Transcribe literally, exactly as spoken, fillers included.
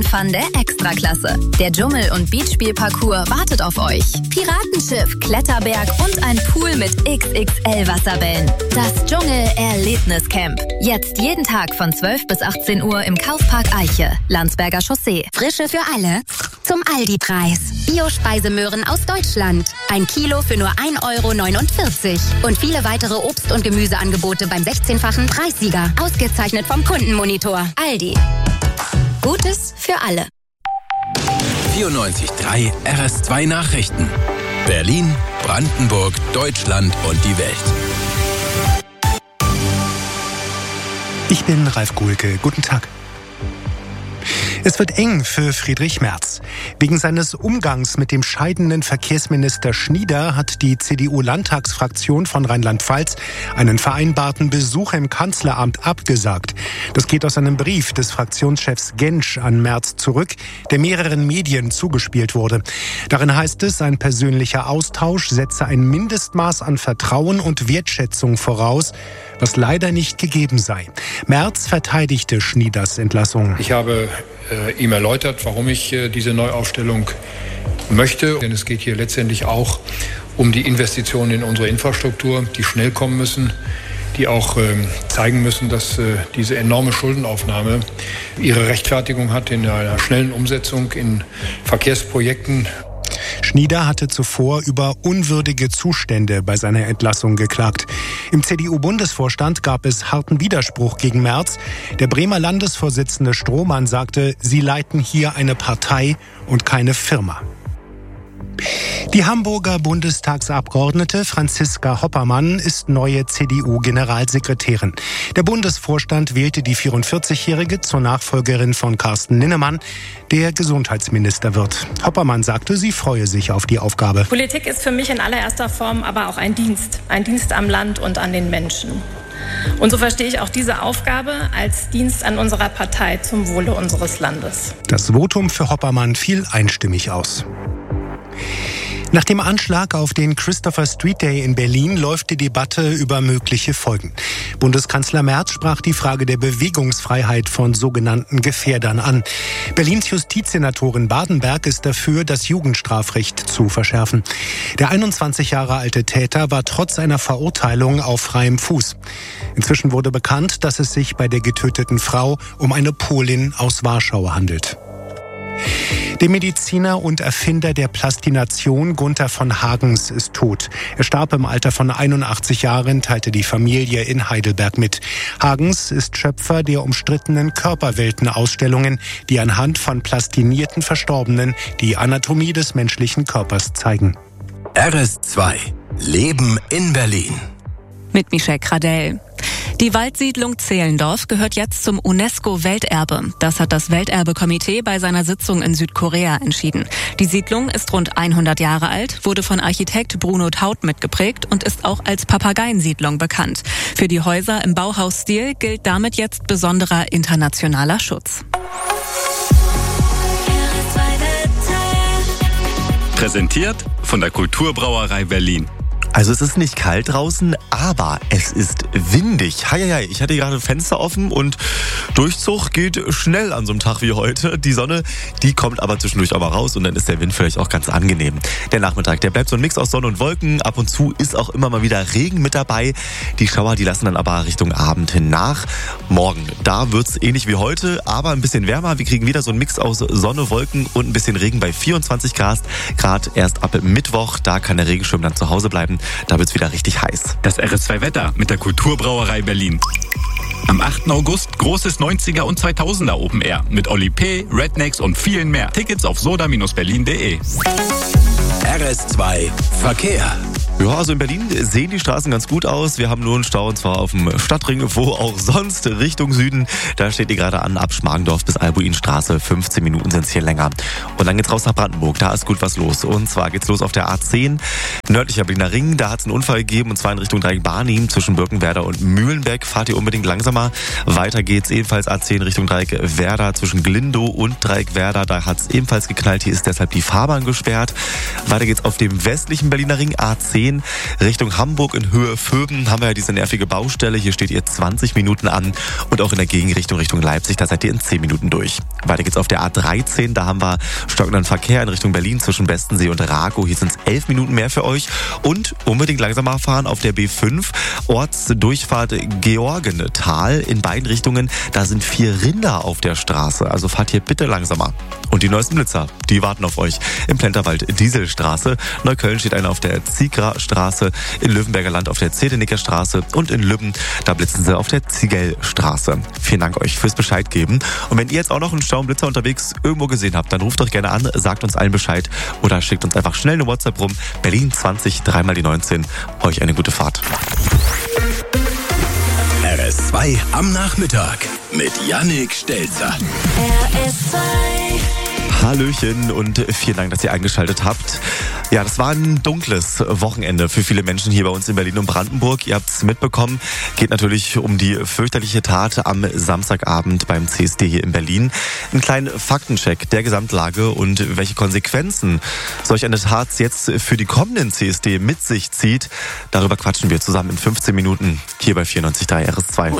Fun der Extraklasse. Der Dschungel- und Beachspielparcours wartet auf euch. Piratenschiff, Kletterberg und ein Pool mit X X L-Wasserbällen. Das Dschungel-Erlebniscamp. Jetzt jeden Tag von zwölf bis achtzehn Uhr im Kaufpark Eiche, Landsberger Chaussee. Frische für alle zum Aldi-Preis. Bio-Speisemöhren aus Deutschland. Ein Kilo für nur ein Euro neunundvierzig. Und viele weitere Obst- und Gemüseangebote beim sechzehnfachen Preissieger. Ausgezeichnet vom Kundenmonitor. Aldi. Gutes für alle. vierundneunzig Komma drei R S zwei Nachrichten. Berlin, Brandenburg, Deutschland und die Welt. Ich bin Ralf Guhlke. Guten Tag. Es wird eng für Friedrich Merz. Wegen seines Umgangs mit dem scheidenden Verkehrsminister Schnieder hat die C D U-Landtagsfraktion von Rheinland-Pfalz einen vereinbarten Besuch im Kanzleramt abgesagt. Das geht aus einem Brief des Fraktionschefs Gentsch an Merz zurück, der mehreren Medien zugespielt wurde. Darin heißt es, ein persönlicher Austausch setze ein Mindestmaß an Vertrauen und Wertschätzung voraus, was leider nicht gegeben sei. Merz verteidigte Schnieders Entlassung. Ich habe äh, ihm erläutert, warum ich äh, diese Neuaufstellung möchte. Denn es geht hier letztendlich auch um die Investitionen in unsere Infrastruktur, die schnell kommen müssen, die auch äh, zeigen müssen, dass äh, diese enorme Schuldenaufnahme ihre Rechtfertigung hat in einer schnellen Umsetzung in Verkehrsprojekten. Schnieder hatte zuvor über unwürdige Zustände bei seiner Entlassung geklagt. Im C D U-Bundesvorstand gab es harten Widerspruch gegen Merz. Der Bremer Landesvorsitzende Strohmann sagte, sie leiten hier eine Partei und keine Firma. Die Hamburger Bundestagsabgeordnete Franziska Hoppermann ist neue C D U-Generalsekretärin. Der Bundesvorstand wählte die vierundvierzigjährige zur Nachfolgerin von Carsten Linnemann, der Gesundheitsminister wird. Hoppermann sagte, sie freue sich auf die Aufgabe. Politik ist für mich in allererster Form aber auch ein Dienst. Ein Dienst am Land und an den Menschen. Und so verstehe ich auch diese Aufgabe als Dienst an unserer Partei zum Wohle unseres Landes. Das Votum für Hoppermann fiel einstimmig aus. Nach dem Anschlag auf den Christopher Street Day in Berlin läuft die Debatte über mögliche Folgen. Bundeskanzler Merz sprach die Frage der Bewegungsfreiheit von sogenannten Gefährdern an. Berlins Justizsenatorin Badenberg ist dafür, das Jugendstrafrecht zu verschärfen. Der einundzwanzig Jahre alte Täter war trotz einer Verurteilung auf freiem Fuß. Inzwischen wurde bekannt, dass es sich bei der getöteten Frau um eine Polin aus Warschau handelt. Der Mediziner und Erfinder der Plastination Gunther von Hagens ist tot. Er starb im Alter von einundachtzig Jahren, teilte die Familie in Heidelberg mit. Hagens ist Schöpfer der umstrittenen Körperweltenausstellungen, die anhand von plastinierten Verstorbenen die Anatomie des menschlichen Körpers zeigen. R S zwei. Leben in Berlin. Mit Michelle Kradell. Die Waldsiedlung Zehlendorf gehört jetzt zum UNESCO-Welterbe. Das hat das Welterbekomitee bei seiner Sitzung in Südkorea entschieden. Die Siedlung ist rund hundert Jahre alt, wurde von Architekt Bruno Taut mitgeprägt und ist auch als Papageiensiedlung bekannt. Für die Häuser im Bauhausstil gilt damit jetzt besonderer internationaler Schutz. Präsentiert von der Kulturbrauerei Berlin. Also es ist nicht kalt draußen, aber es ist windig. Heieiei, ich hatte gerade Fenster offen und Durchzug geht schnell an so einem Tag wie heute. Die Sonne, die kommt aber zwischendurch auch mal raus und dann ist der Wind vielleicht auch ganz angenehm. Der Nachmittag, der bleibt so ein Mix aus Sonne und Wolken. Ab und zu ist auch immer mal wieder Regen mit dabei. Die Schauer, die lassen dann aber Richtung Abend hin nach. Morgen, da wird's ähnlich wie heute, aber ein bisschen wärmer. Wir kriegen wieder so einen Mix aus Sonne, Wolken und ein bisschen Regen bei vierundzwanzig Grad. Grad erst ab Mittwoch, da kann der Regenschirm dann zu Hause bleiben. Da wird's wieder richtig heiß. Das R S zwei Wetter mit der Kulturbrauerei Berlin. Am achten August großes neunziger und zweitausender Open Air mit Oli P., Rednecks und vielen mehr. Tickets auf soda Bindestrich berlin punkt de. R S zwei Verkehr. Ja, also in Berlin sehen die Straßen ganz gut aus. Wir haben nur einen Stau und zwar auf dem Stadtring, wo auch sonst Richtung Süden. Da steht ihr gerade an, ab Schmargendorf bis Albuinstraße. fünfzehn Minuten sind es hier länger. Und dann geht's raus nach Brandenburg. Da ist gut was los. Und zwar geht's los auf der A zehn, nördlicher Berliner Ring. Da hat es einen Unfall gegeben und zwar in Richtung Dreieck-Barnim zwischen Birkenwerder und Mühlenbeck. Fahrt ihr unbedingt langsamer. Weiter geht's ebenfalls A zehn Richtung Dreieck-Werder zwischen Glindow und Dreieck-Werder. Da hat es ebenfalls geknallt. Hier ist deshalb die Fahrbahn gesperrt. Weiter geht's auf dem westlichen Berliner Ring A zehn. zehn. Richtung Hamburg in Höhe Vöben haben wir ja diese nervige Baustelle. Hier steht ihr zwanzig Minuten an. Und auch in der Gegenrichtung Richtung Leipzig, da seid ihr in zehn Minuten durch. Weiter geht's auf der A dreizehn. Da haben wir stockenden Verkehr in Richtung Berlin zwischen Bestensee und Rakow. Hier sind es elf Minuten mehr für euch. Und unbedingt langsamer fahren auf der B fünf. Ortsdurchfahrt Georgenthal in beiden Richtungen. Da sind vier Rinder auf der Straße. Also fahrt hier bitte langsamer. Und die neuesten Blitzer, die warten auf euch im Plenterwald Dieselstraße. Neukölln steht einer auf der Ziegra Straße, in Löwenberger Land auf der Zedenicker Straße und in Lübben, da blitzen sie auf der Ziegelstraße. Vielen Dank euch fürs Bescheid geben. Und wenn ihr jetzt auch noch einen Staublitzer unterwegs irgendwo gesehen habt, dann ruft doch gerne an, sagt uns allen Bescheid oder schickt uns einfach schnell eine WhatsApp rum. Berlin zwanzig, dreimal die neunzehn. Euch eine gute Fahrt. R S zwei am Nachmittag mit Yannick Stelzer. R S zwei. Hallöchen und vielen Dank, dass ihr eingeschaltet habt. Ja, das war ein dunkles Wochenende für viele Menschen hier bei uns in Berlin und Brandenburg. Ihr habt es mitbekommen, geht natürlich um die fürchterliche Tat am Samstagabend beim C S D hier in Berlin. Ein kleiner Faktencheck der Gesamtlage und welche Konsequenzen solch eine Tat jetzt für die kommenden C S D mit sich zieht. Darüber quatschen wir zusammen in fünfzehn Minuten hier bei vierundneunzig Komma drei R S zwei.